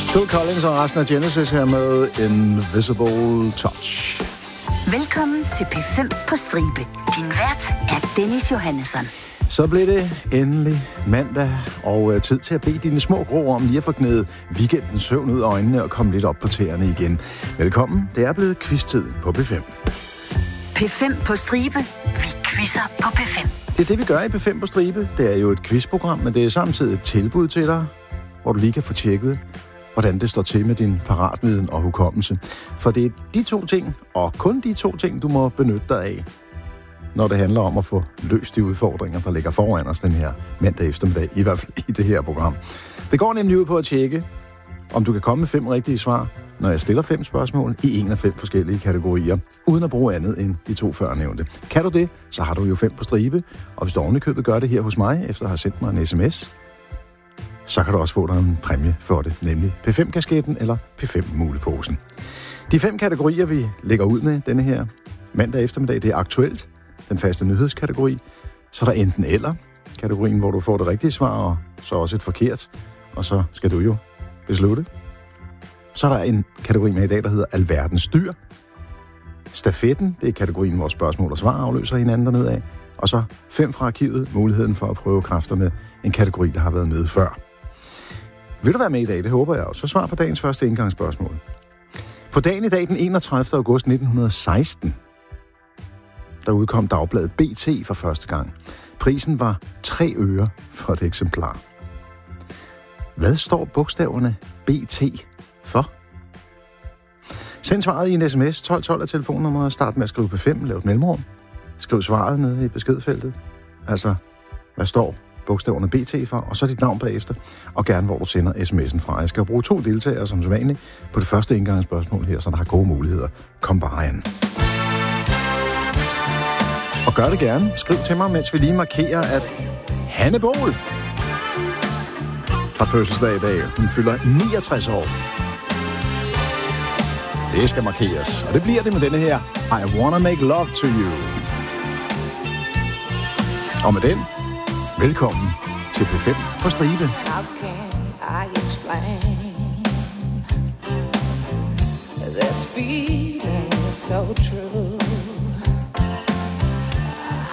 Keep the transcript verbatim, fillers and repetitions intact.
Phil Collins og resten af Genesis her med Invisible Touch. Velkommen til P fem på stribe. Din vært er Dennis Johannesson. Så blev det endelig mandag, og tid til at bede dine små grå om lige at få gnædet weekendens søvn ud af øjnene og komme lidt op på tæerne igen. Velkommen, det er blevet quiz-tid på P fem. P fem på stribe. Vi quizzer på P fem. Det er det, vi gør i P fem på stribe. Det er jo et quizprogram, men det er samtidig et tilbud til dig, hvor du lige kan få tjekket, hvordan det står til med din paratviden og hukommelse. For det er de to ting, og kun de to ting, du må benytte dig af, når det handler om at få løst de udfordringer, der ligger foran os den her mandag eftermiddag, i hvert fald i det her program. Det går nemlig ud på at tjekke, om du kan komme med fem rigtige svar, når jeg stiller fem spørgsmål i en af fem forskellige kategorier, uden at bruge andet end de to førnævnte. Kan du det, så har du jo fem på stribe, og hvis du ovenikøbet gør det her hos mig, efter at have sendt mig en sms, så kan du også få dig en præmie for det, nemlig P fem-kasketten eller P fem-muleposen. De fem kategorier, vi lægger ud med denne her mandag eftermiddag, det er aktuelt, den faste nyhedskategori, så er der enten eller kategorien, hvor du får det rigtige svar, og så også et forkert, og så skal du jo beslutte. Så er der en kategori med i dag, der hedder Alverdens dyr. Stafetten, det er kategorien, hvor spørgsmål og svar afløser hinanden dernede af. Og så fem fra arkivet, muligheden for at prøve kræfter med en kategori, der har været med før. Vil du være med i dag? Det håber jeg også. Så svar på dagens første indgangsspørgsmål. På dagen i dag, den enogtredivte august nitten seksten, der udkom dagbladet B T for første gang. Prisen var tre øre for et eksemplar. Hvad står bogstaverne B T for? Send svaret i en sms. tolv tolv er telefonnummeret. Start med at skrive P fem. Lav et mellemrum. Skriv svaret nede i beskedfeltet. Altså, hvad står bogstaverne B T for? Og så dit navn bagefter. Og gerne, hvor du sender sms'en fra. Jeg skal bruge to deltagere som sædvanligt på det første indgangsspørgsmål her, så der har gode muligheder. Kom bare an. Og gør det gerne. Skriv til mig, mens vi lige markerer, at Hanne Bol har fødselsdag i dag. Hun fylder niogtres år. Det skal markeres. Og det bliver det med denne her I Wanna Make Love to You. Og med den, velkommen til P fem på stribe. How can I explain this feeling so true?